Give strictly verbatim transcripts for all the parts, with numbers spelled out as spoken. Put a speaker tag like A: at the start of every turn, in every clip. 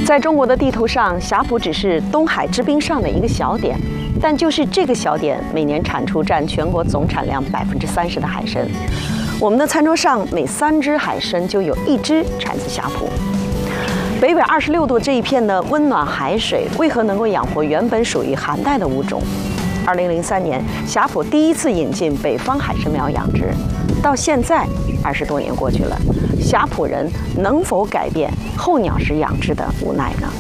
A: 在中国的地图上，霞浦只是东海之滨上的一个小点，但就是这个小点，每年产出占全国总产量百分之三十的海参。我们的餐桌上每三只海参就有一只产自霞浦。北纬二十六度这一片的温暖海水，为何能够养活原本属于寒带的物种？二零零三年，霞浦第一次引进北方海参苗养殖，到现在二十多年过去了，霞浦人能否改变候鸟式养殖的无奈呢？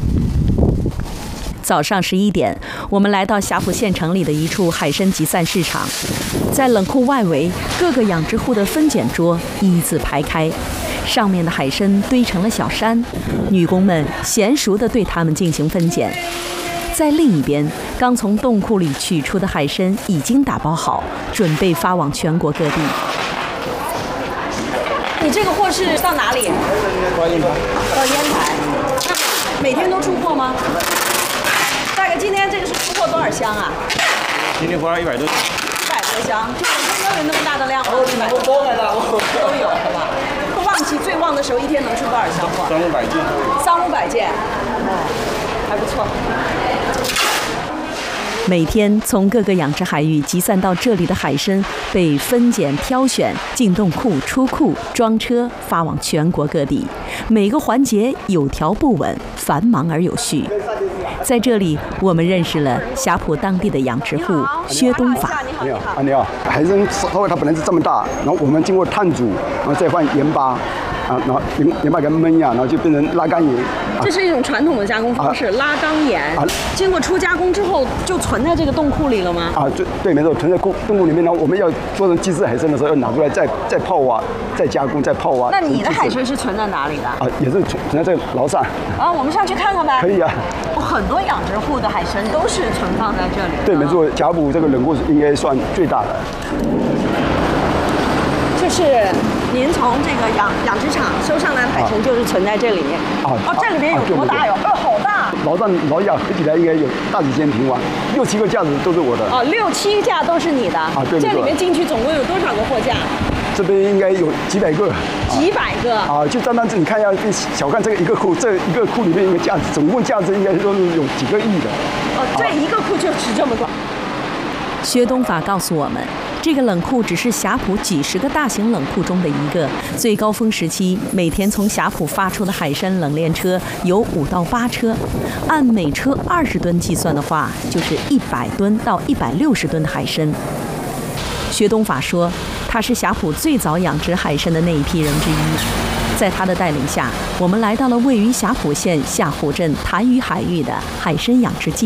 A: 早上十一点，我们来到霞浦县城里的一处海参集散市场，在冷库外围，各个养殖户的分拣桌一字排开，上面的海参堆成了小山，女工们娴熟地对它们进行分拣。在另一边，刚从冻库里取出的海参已经打包好，准备发往全国各地。你这个货是到哪里？
B: 到烟台。
A: 到烟台。那每天都出货吗？大概今天这个是出货多少箱啊？
B: 今天回来一百多。
A: 一百多箱，就每天都有那么大的量吗？一百多都有，是吧？旺季最旺的时候，一天能出多少箱货？
B: 三五百件。
A: 三五百件，哦，还不错。每天从各个养殖海域集散到这里的海参，被分拣、挑选、进冻库、出库、装车，发往全国各地。每个环节有条不紊，繁忙而有序。在这里，我们认识了霞浦当地的养殖户薛东法。
C: 你好，啊你好，海参稍微它本来是这么大，然后我们经过炭煮，然后再放盐巴。啊，然后盐盐巴给它焖呀，然后就变成拉干盐。啊、
A: 这是一种传统的加工方式，啊、拉缸盐。啊、经过初加工之后，就存在这个冻库里了吗？
C: 啊，对对，没错，存在冻冻库里面。然后我们要做成鸡翅海参的时候，要拿出来再再泡挖，再加工，再泡挖。
A: 那你的海参是存在哪里的？
C: 啊，也是存存在这个牢上。
A: 啊，我们上去看看呗。
C: 可以啊。
A: 很多养殖户的海参都是存放在这里。
C: 对，没错，霞浦这个冷库应该算最大的。
A: 就是您从这个养养殖场收上来的海参，就是存在这里面。啊，哦，这里面有多大哟？哦，好大！
C: 牢上牢架合起来应该有大几千平方，六七个架子都是我的。
A: 哦，六七架都是你的。啊，
C: 对。
A: 这里面进去总共有多少个货架？
C: 这边应该有几百个。
A: 几百个。啊，
C: 就单单这你看一下，小看这个一个库，这一个库里面一个架子，总共架子应该都是有几个亿的。
A: 哦，这一个库就值这么多。薛东法告诉我们，这个冷库只是霞浦几十个大型冷库中的一个。最高峰时期，每天从霞浦发出的海参冷链车有五到八车，按每车二十吨计算的话，就是一百吨到一百六十吨的海参。薛东法说，他是霞浦最早养殖海参的那一批人之一。在他的带领下，我们来到了位于霞浦县下湖镇潭屿海域的海参养殖基地。